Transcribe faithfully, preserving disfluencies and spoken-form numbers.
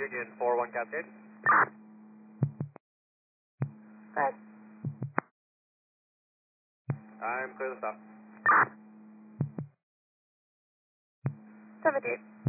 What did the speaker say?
Union four one Cascade. Five. I'm clear to stop. Seventy-eight.